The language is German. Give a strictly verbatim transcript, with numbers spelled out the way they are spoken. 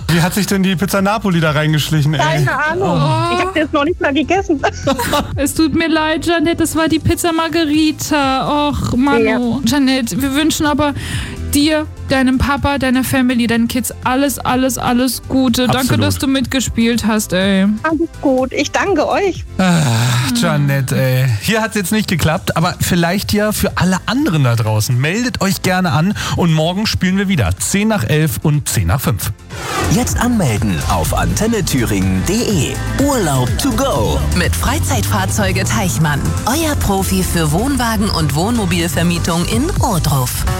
Wie hat sich denn die Pizza Napoli da reingeschlichen, ey? Keine Ahnung. Oh. Ich habe jetzt noch nicht mal gegessen. Es tut mir leid, Janette, das war die Pizza Margherita. Och, Manu. Ja. Janette, wir wünschen aber dir, deinem Papa, deiner Family, deinen Kids alles, alles, alles Gute. Absolut. Danke, dass du mitgespielt hast, ey. Alles gut. Ich danke euch. Ach, Janette, ey. Hier hat es jetzt nicht geklappt, aber vielleicht ja für alle anderen da draußen. Meldet euch gerne an und morgen spielen wir wieder. zehn nach elf und zehn nach fünf. Jetzt anmelden auf antenne thüringen punkt de. Urlaub to go. Mit Freizeitfahrzeuge Teichmann. Euer Profi für Wohnwagen und Wohnmobilvermietung in Ohrdruf.